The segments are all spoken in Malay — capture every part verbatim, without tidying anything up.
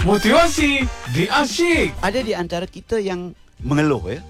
Motivasi di Asyik. Ada di antara kita yang mengeluh ya.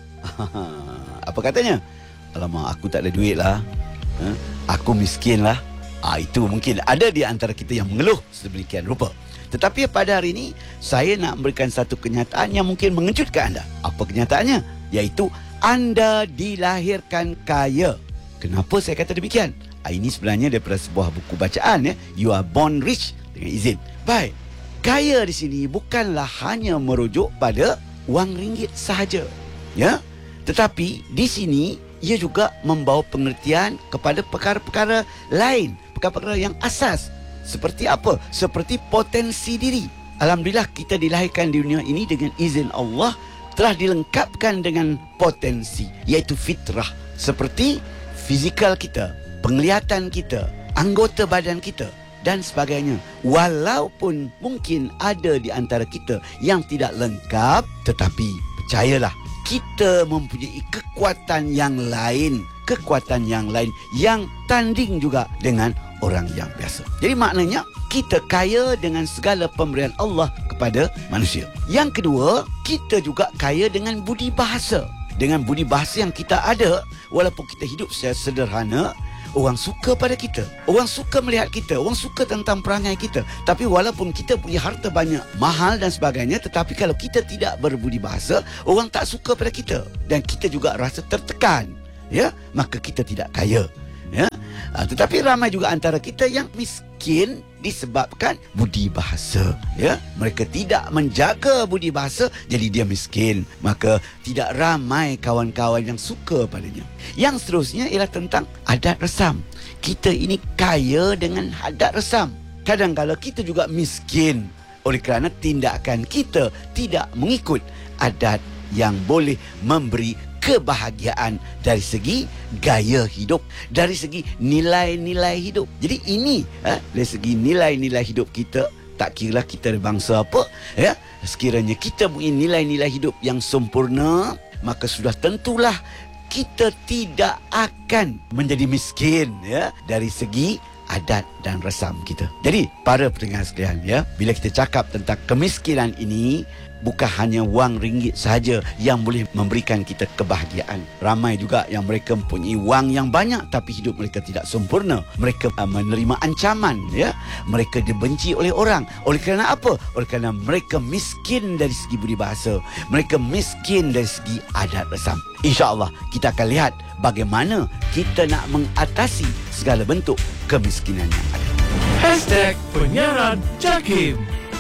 Apa katanya? Alamak, aku tak ada duit lah. Ha? Aku miskin lah. Ah, itu mungkin ada di antara kita yang mengeluh sedemikian rupa. Tetapi pada hari ini, saya nak memberikan satu kenyataan yang mungkin mengejutkan anda. Apa kenyataannya? Iaitu anda dilahirkan kaya. Kenapa saya kata demikian? Ah, ini sebenarnya daripada sebuah buku bacaan ya. You are born rich, dengan izin. Baik. Kaya di sini bukanlah hanya merujuk pada wang ringgit sahaja. Ya? Tetapi di sini ia juga membawa pengertian kepada perkara-perkara lain, perkara-perkara yang asas. Seperti apa? Seperti potensi diri. Alhamdulillah kita dilahirkan di dunia ini dengan izin Allah telah dilengkapkan dengan potensi, iaitu fitrah. Seperti fizikal kita, penglihatan kita, anggota badan kita dan sebagainya. Walaupun mungkin ada di antara kita yang tidak lengkap, tetapi percayalah, kita mempunyai kekuatan yang lain, kekuatan yang lain yang tanding juga dengan orang yang biasa. Jadi maknanya kita kaya dengan segala pemberian Allah kepada manusia. Yang kedua, kita juga kaya dengan budi bahasa. Dengan budi bahasa yang kita ada, walaupun kita hidup secara sederhana, orang suka pada kita. Orang suka melihat kita. Orang suka tentang perangai kita. Tapi walaupun kita punya harta banyak, mahal dan sebagainya, tetapi kalau kita tidak berbudi bahasa, orang tak suka pada kita. Dan kita juga rasa tertekan. Ya, maka kita tidak kaya. Ya. Ha, tetapi ramai juga antara kita yang miskin disebabkan budi bahasa. Ya, mereka tidak menjaga budi bahasa, jadi dia miskin. Maka tidak ramai kawan-kawan yang suka padanya. Yang seterusnya ialah tentang adat resam. Kita ini kaya dengan adat resam. Kadang-kadang kita juga miskin oleh kerana tindakan kita tidak mengikut adat yang boleh memberi kebahagiaan dari segi gaya hidup, dari segi nilai-nilai hidup. Jadi ini eh, dari segi nilai-nilai hidup kita, tak kira kita dari bangsa apa, ya, sekiranya kita punya nilai-nilai hidup yang sempurna, maka sudah tentulah kita tidak akan menjadi miskin ya dari segi adat dan rasam kita. Jadi para pendengar sekalian ya, bila kita cakap tentang kemiskinan ini, bukan hanya wang ringgit sahaja yang boleh memberikan kita kebahagiaan. Ramai juga yang mereka mempunyai wang yang banyak tapi hidup mereka tidak sempurna. Mereka uh, menerima ancaman ya. Mereka dibenci oleh orang. Oleh kerana apa? Oleh kerana mereka miskin dari segi budi bahasa. Mereka miskin dari segi adat rasam. InsyaAllah kita akan lihat bagaimana kita nak mengatasi segala bentuk kemiskinan yang ada. Hashtag penyiaran Jakim.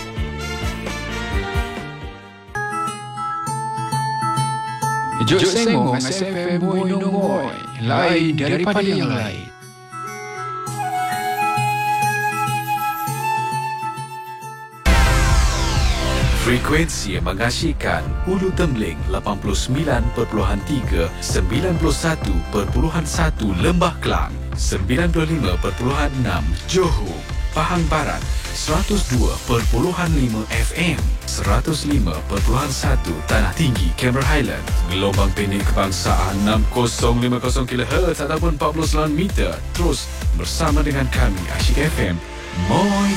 Jok Sengong S F M Boy No Boy, lain daripada yang lain. Frekuensi yang mengasyikkan Ulu Tembeling lapan puluh sembilan perpuluhan tiga, sembilan puluh satu perpuluhan satu Lembah Kelang, sembilan puluh lima perpuluhan enam Johor, Pahang Barat, seratus dua perpuluhan lima F M, seratus lima perpuluhan satu Tanah Tinggi, Cameron Highland, gelombang pendek kebangsaan enam kosong lima kosong kilohertz ataupun empat puluh sembilan meter. Terus bersama dengan kami Asyik F M, Moi